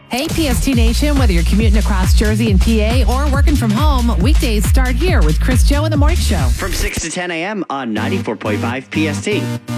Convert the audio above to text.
Hey, PST Nation, whether you're commuting across Jersey and PA or working from home, weekdays start here with Chris Joe in the Morning Show. From 6 to 10 a.m. on 94.5 PST.